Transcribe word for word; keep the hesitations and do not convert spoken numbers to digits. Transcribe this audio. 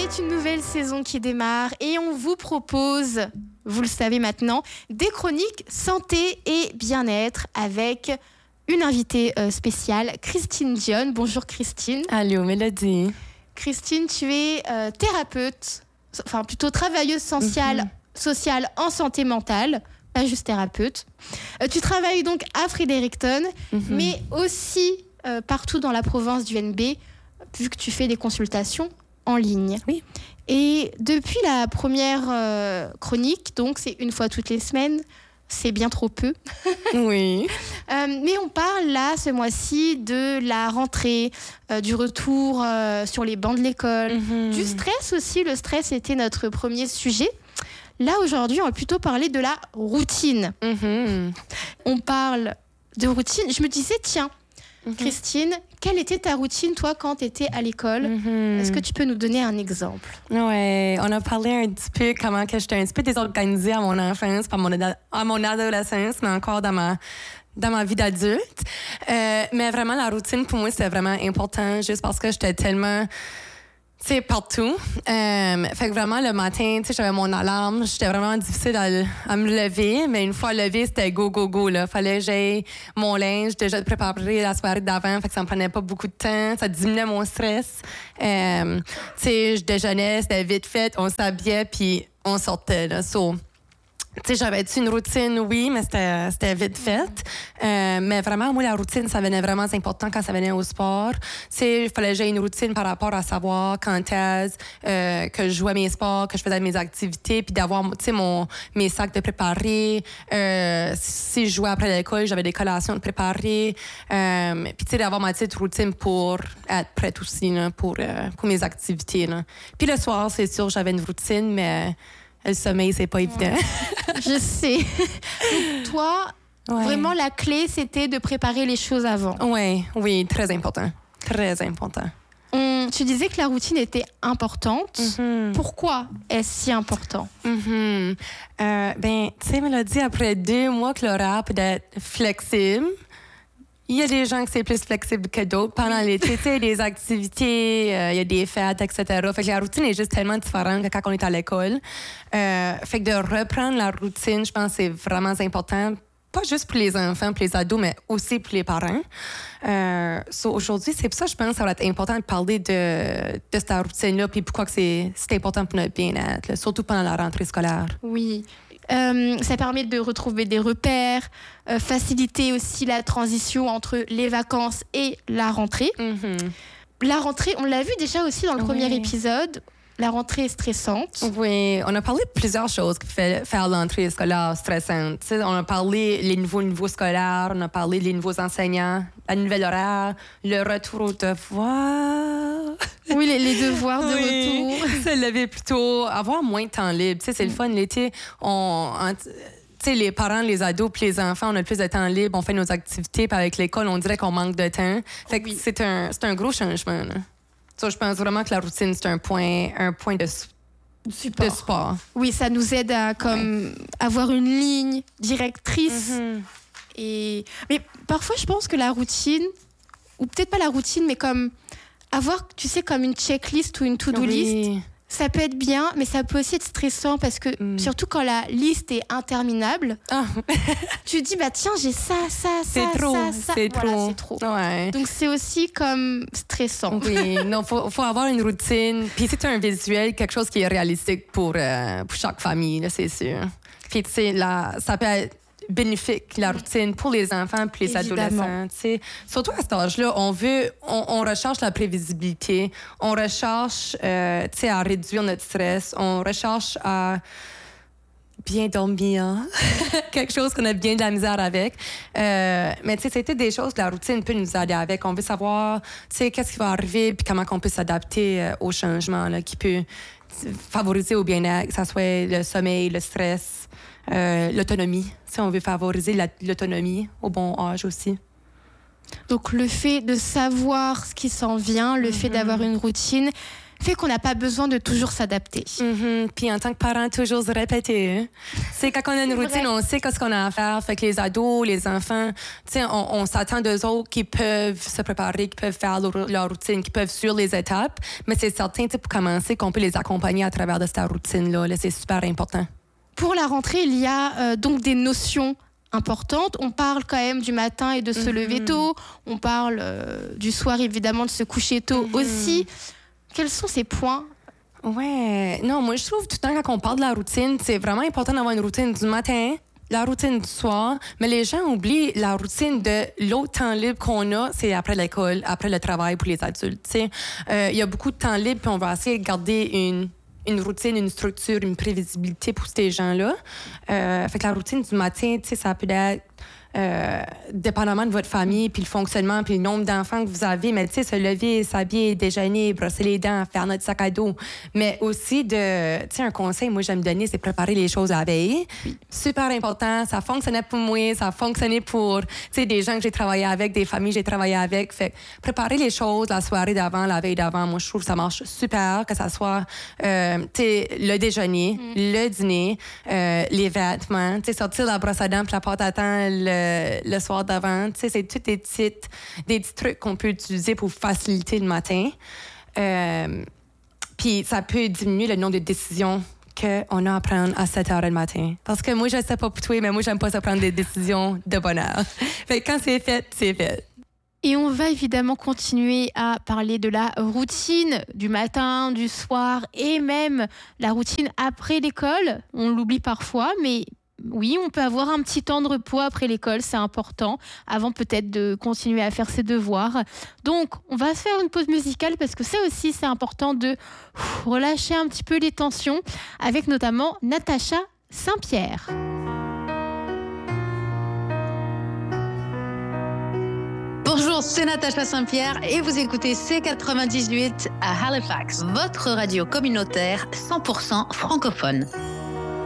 C'est une nouvelle saison qui démarre et on vous propose, vous le savez maintenant, des chroniques santé et bien-être avec une invitée euh, spéciale, Christine Dionne. Bonjour Christine. Allô Mélodie. Christine, tu es euh, thérapeute, enfin plutôt travailleuse sociale, mm-hmm. sociale en santé mentale, pas juste thérapeute. Euh, tu travailles donc à Fredericton, mm-hmm. mais aussi euh, partout dans la province du N B, vu que tu fais des consultations en ligne. Oui. Et depuis la première euh, chronique, donc c'est une fois toutes les semaines, c'est bien trop peu. Oui. euh, mais on parle là, ce mois-ci, de la rentrée, euh, du retour euh, sur les bancs de l'école, mm-hmm. du stress aussi. Le stress était notre premier sujet. Là, aujourd'hui, on va plutôt parler de la routine. Mm-hmm. On parle de routine. Je me disais, tiens, mm-hmm. Christine, quelle était ta routine, toi, quand tu étais à l'école? Mm-hmm. Est-ce que tu peux nous donner un exemple? Oui, on a parlé un petit peu comment que j'étais un petit peu désorganisée à mon enfance, à mon, ad- à mon adolescence, mais encore dans ma, dans ma vie d'adulte. Euh, mais vraiment, la routine, pour moi, c'était vraiment important, juste parce que j'étais tellement... Tu sais, partout. Euh, fait que vraiment, le matin, tu sais, j'avais mon alarme. J'étais vraiment difficile à, à me lever. Mais une fois levée, c'était go, go, go, là. Fallait que j'aille mon linge, déjà préparer la soirée d'avant. Fait que ça me prenait pas beaucoup de temps. Ça diminuait mon stress. Euh, tu sais, je déjeunais, c'était vite fait. On s'habillait, puis on sortait, là. So, tu sais, j'avais-tu une routine? Oui, mais c'était, c'était vite fait. Euh, mais vraiment, moi, la routine, ça venait vraiment important quand ça venait au sport. Tu sais, il fallait que j'aie une routine par rapport à savoir quand est-ce euh, que je jouais mes sports, que je faisais mes activités, puis d'avoir, tu sais, mon, mes sacs de préparer. Euh, si je jouais après l'école, j'avais des collations de préparer. Euh, puis, tu sais, d'avoir ma petite routine pour être prête aussi, là, pour, euh, pour mes activités, là. Puis le soir, c'est sûr, j'avais une routine, mais... Le sommeil, c'est pas évident. Je sais. Donc, toi, ouais. Vraiment, la clé, c'était de préparer les choses avant. Oui, oui, très important. Très important. On, tu disais que la routine était importante. Mm-hmm. Pourquoi est-ce si important? Mm-hmm. Euh, ben, tu sais, Mélodie, après deux mois que Laura peut être flexible, il y a des gens qui c'est plus flexible que d'autres. Pendant l'été, tu sais, des activités, euh, il y a des fêtes, et cetera. Fait que la routine est juste tellement différente que quand on est à l'école. Euh, fait que de reprendre la routine, je pense que c'est vraiment important. Pas juste pour les enfants, pour les ados, mais aussi pour les parents. Euh, so aujourd'hui, c'est pour ça que je pense que ça va être important de parler de, de cette routine-là, puis pourquoi que c'est, c'est important pour notre bien-être, là, surtout pendant la rentrée scolaire. Oui. Euh, ça permet de retrouver des repères, euh, faciliter aussi la transition entre les vacances et la rentrée. Mm-hmm. La rentrée, on l'a vu déjà aussi dans le oui. premier épisode, la rentrée est stressante. Oui, on a parlé de plusieurs choses qui font faire l'entrée scolaire stressante. T'sais, on a parlé des nouveaux niveaux scolaires, on a parlé des nouveaux enseignants, la nouvelle horaire, le retour aux devoirs. Oui, les, les devoirs de oui. retour. Se lever plus tôt, avoir moins de temps libre. T'sais, c'est mm. le fun l'été. On, on, t'sais, les parents, les ados puis les enfants, on a plus de temps libre, on fait nos activités, puis avec l'école, on dirait qu'on manque de temps. Fait que oui. c'est, un, c'est un gros changement, là. So, je pense vraiment que la routine, c'est un point, un point de, support. de support. Oui, ça nous aide à comme, ouais. avoir une ligne directrice. Mm-hmm. Et... Mais parfois, je pense que la routine, ou peut-être pas la routine, mais comme avoir, tu sais, comme une checklist ou une to-do oui. list, ça peut être bien, mais ça peut aussi être stressant parce que, mm. surtout quand la liste est interminable, ah. tu te dis, bah tiens, j'ai ça, ça, c'est ça, trop, ça, ça. C'est voilà, trop. c'est trop. Ouais. Donc, c'est aussi comme stressant. Oui, non, faut, faut avoir une routine. Puis, c'est un visuel, quelque chose qui est réalistique pour, euh, pour chaque famille, là, c'est sûr. Puis, tu sais, ça peut être bénéfique, la routine, pour les enfants puis les Évidemment. adolescents. T'sais. Surtout à cet âge-là, on veut, on, on recherche la prévisibilité, on recherche euh, à réduire notre stress, on recherche à bien dormir, quelque chose qu'on a bien de la misère avec. Euh, mais tu sais, c'était des choses que la routine peut nous aider avec. On veut savoir, tu sais, qu'est-ce qui va arriver puis comment on peut s'adapter euh, aux changements là, qui peut favoriser au bien-être, que ce soit le sommeil, le stress, euh, l'autonomie. Si on veut favoriser la, l'autonomie au bon âge aussi. Donc, le fait de savoir ce qui s'en vient, le mm-hmm. fait d'avoir une routine, fait qu'on n'a pas besoin de toujours s'adapter. Mm-hmm. Puis en tant que parent, toujours se répéter. C'est quand on a une routine, on sait qu'est-ce qu'on a à faire. Fait que les ados, les enfants, on, on s'attend d'eux autres qui peuvent se préparer, qui peuvent faire leur, leur routine, qui peuvent suivre les étapes. Mais c'est certain, pour commencer, qu'on peut les accompagner à travers de cette routine-là. Là, c'est super important. Pour la rentrée, il y a euh, donc des notions importante. On parle quand même du matin et de se mm-hmm. lever tôt. On parle euh, du soir, évidemment, de se coucher tôt mm-hmm. aussi. Quels sont ces points? Ouais. Non, moi, je trouve tout le temps, quand on parle de la routine, c'est vraiment important d'avoir une routine du matin, la routine du soir, mais les gens oublient la routine de l'autre temps libre qu'on a, c'est après l'école, après le travail pour les adultes. Il euh, y a beaucoup de temps libre, puis on va essayer de garder une une routine, une structure, une prévisibilité pour ces gens-là. Euh, fait que la routine du matin, tu sais, ça peut être euh, dépendamment de votre famille, puis le fonctionnement, puis le nombre d'enfants que vous avez, mais tu sais, se lever, s'habiller, déjeuner, brosser les dents, faire notre sac à dos. Mais aussi, de, tu sais, un conseil, moi, j'aime donner, c'est préparer les choses à la veille. Super important. Ça fonctionnait pour moi, ça a fonctionné pour, tu sais, des gens que j'ai travaillé avec, des familles que j'ai travaillé avec. Fait préparer les choses la soirée d'avant, la veille d'avant, moi, je trouve que ça marche super, que ça soit, euh, tu sais, le déjeuner, mm. le dîner, euh, les vêtements, tu sais, sortir la brosse à dents puis la pâte à temps, le le soir d'avant. Tu sais, c'est tous des petits, des petits trucs qu'on peut utiliser pour faciliter le matin. Euh, Puis ça peut diminuer le nombre de décisions qu'on a à prendre à sept heures le matin. Parce que moi, je ne sais pas pour toi, mais moi, j'aime pas ça prendre des décisions de bonne heure. Fait que quand c'est fait, c'est fait. Et on va évidemment continuer à parler de la routine du matin, du soir et même la routine après l'école. On l'oublie parfois, mais oui, on peut avoir un petit temps de repos après l'école, c'est important, avant peut-être de continuer à faire ses devoirs. Donc, on va faire une pause musicale parce que ça aussi, c'est important de relâcher un petit peu les tensions avec notamment Natacha Saint-Pierre. Bonjour, c'est Natacha Saint-Pierre et vous écoutez C quatre-vingt-dix-huit à Halifax, votre radio communautaire cent pour cent francophone.